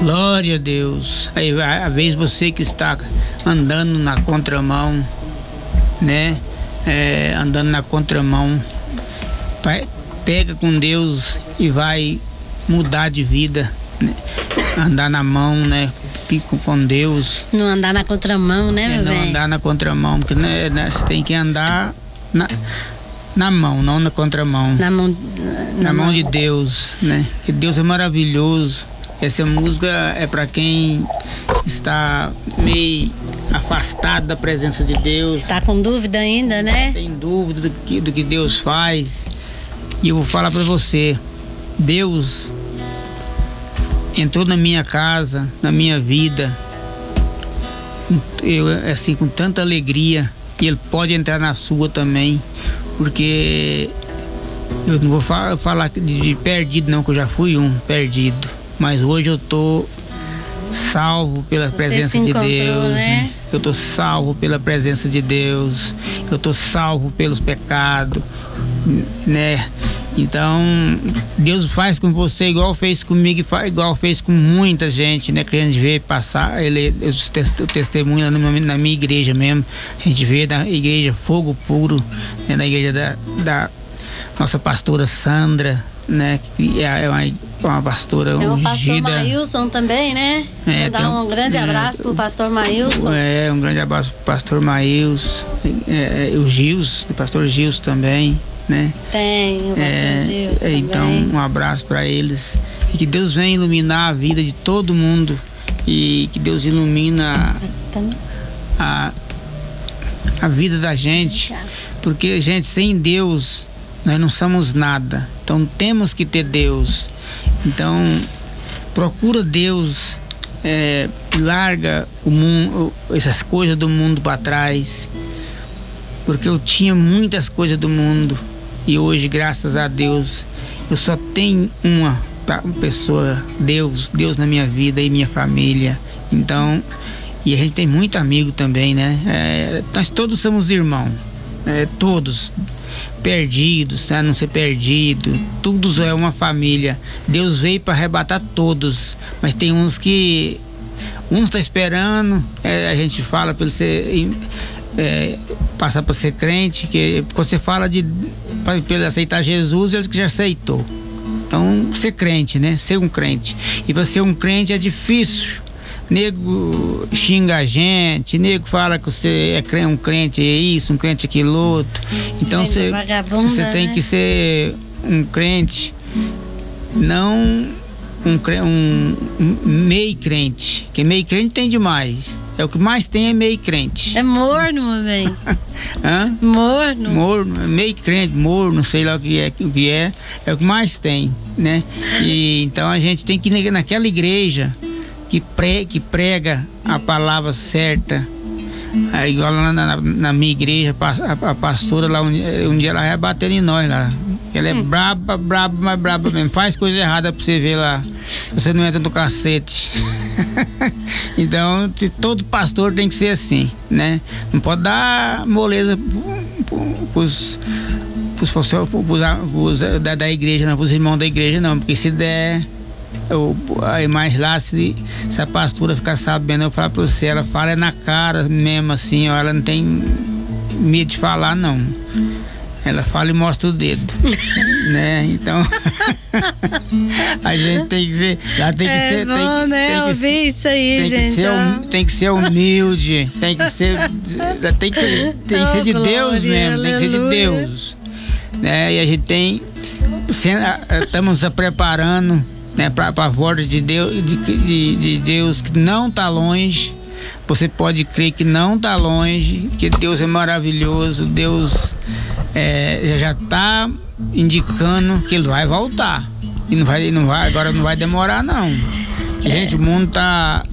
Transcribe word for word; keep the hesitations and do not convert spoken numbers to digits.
Glória a Deus. Aí, às vezes você que está andando na contramão, né? É, andando na contramão, vai, pega com Deus e vai mudar de vida, né? Andar na mão, né? Fico com Deus. Não andar na contramão, né, é, meu não bem? Não andar na contramão, porque né, né, você tem que andar na, na mão, não na contramão. Na mão, na, na mão mão de Deus, né? E Deus é maravilhoso. Essa música é para quem está meio afastado da presença de Deus. Está com dúvida ainda, né? Tem dúvida do que, do que Deus faz. E eu vou falar para você, Deus entrou na minha casa, na minha vida, eu, assim, com tanta alegria, e Ele pode entrar na sua também, porque eu não vou fa- falar de, de perdido não, que eu já fui um perdido, mas hoje eu tô salvo pela Você presença se de encontrou, Deus, né? Eu tô salvo pela presença de Deus, eu tô salvo pelos pecados, né? Então, Deus faz com você igual fez comigo, igual fez com muita gente, né? Que a gente vê passar, ele, o testemunho na, na minha igreja mesmo, a gente vê na igreja Fogo Puro, né? Na igreja da, da nossa pastora Sandra, né? Que é uma, uma pastora ungida. É o pastor ungida. Maílson também, né? É, Mandar um, um grande é, abraço pro pastor Maílson. É, um grande abraço pro pastor Maílson, é, é, o Gils, o pastor Gils também, né? Tem, o pastor é, Gils é, também. Então, um abraço para eles. E que Deus venha iluminar a vida de todo mundo. E que Deus ilumina a, a vida da gente. Porque, gente, sem Deus, nós não somos nada. Então, temos que ter Deus. Então, procura Deus. É, larga o mundo, essas coisas do mundo para trás. Porque eu tinha muitas coisas do mundo. E hoje, graças a Deus, eu só tenho uma pessoa, Deus, Deus na minha vida e minha família. Então, e a gente tem muito amigo também, né? É, nós todos somos irmãos, é, todos perdidos, tá? Não ser perdido, tudo é uma família. Deus veio para arrebatar todos, mas tem uns que uns tá esperando, é, a gente fala pelo ser É, passar para ser crente, que quando você fala de para ele aceitar Jesus, ele que já aceitou. Então, ser crente, né? Ser um crente. E para ser um crente é difícil. Nego xinga a gente, nego fala que você é um crente é isso, um crente aquilo outro. Então você, você tem né? que ser um crente, não um, um, um meio crente. Que meio crente tem demais. É o que mais tem é meio crente. É morno, mamãe. Hã? Morno. Morno, meio crente, morno, não sei lá o que é, o que é, é o que mais tem, né? E então a gente tem que ir naquela igreja que, pre, que prega a palavra certa. Aí, igual lá na, na minha igreja, a, a pastora lá, um, um dia ela vai batendo em nós lá. Ela é hum. braba, braba, mas braba mesmo. Faz coisa errada pra você ver lá. Você não entra no cacete. Então, todo pastor tem que ser assim, né? Não pode dar moleza pros, pros, pros, pros, pros da, da igreja, não, pros irmãos da igreja, não. Porque se der, eu, aí mais lá, se, se a pastora ficar sabendo, eu falo pra você, ela fala é na cara mesmo assim, ó, ela não tem medo de falar, não. Ela fala e mostra o dedo, né? Então a gente tem que ser, ela tem que é ser, bom, tem, né? tem que ouvir ser, isso aí, tem gente. Que ser, um, tem que ser humilde, tem que ser, tem que ser, tem que ser de oh, Deus glória, mesmo, aleluia. tem que ser de Deus, né? E a gente tem, estamos se preparando, né? Para a volta de Deus, de, de, de Deus que não está longe. Você pode crer que não está longe, que Deus é maravilhoso, Deus é, já está indicando que Ele vai voltar. E não vai, não vai, agora não vai demorar, não. Gente, o mundo tá